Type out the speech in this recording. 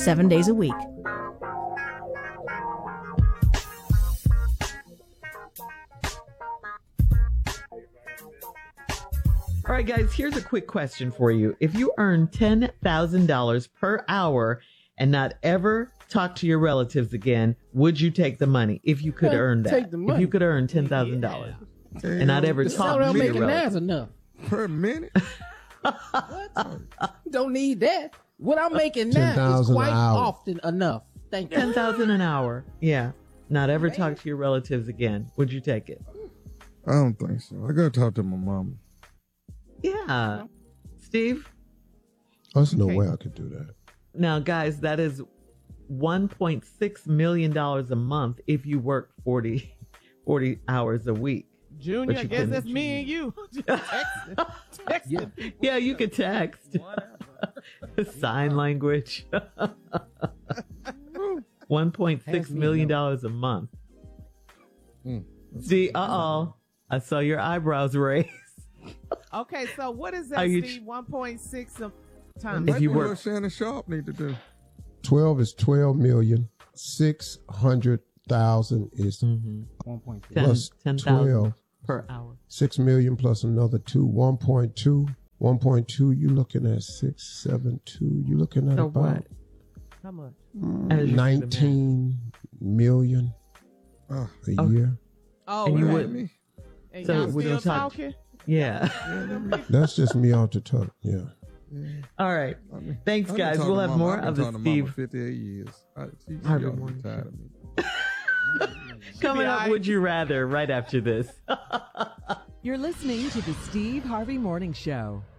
7 days a week. All right, guys, here's a quick question for you. If you earn $10,000 per hour and not ever talk to your relatives again, would you take the money if you could earn that? Take the money. If you could earn $10,000 and not ever talk to your making relatives. that's enough. Per minute? Don't need that. What I'm making now is quite often enough. Thank you. $10,000 an hour. Yeah. Not ever talk to your relatives again. Would you take it? I don't think so. I gotta talk to my mama. Yeah. Steve? There's no way I could do that. Now, guys, that is $1.6 million a month if you work 40 hours a week. Junior, I guess that's me and you. Text. Yeah, you could text. Sign language. $1.6 million a month. See, I saw your eyebrows raise. Okay, so what is that, Steve? 1.6 times. If you work, what Shannon Sharp need to do? 12 is 12,600,000 is 1.2 plus 10,000 per hour. 6 million plus another 2, 1.2. 1.2, you looking at 672. You looking at So about what? How much? 19 million a year. Oh, And you right. would- And So y'all we still don't talk- talking? Yeah. That's just me off the top. Yeah. All right. Thanks, I've been guys. talking We'll to have Mama. more I've of been the talking to Mama Steve. 58 years. She Harvey ought to be Morning tired of me. Coming up, Would You Rather, right after this. You're listening to the Steve Harvey Morning Show.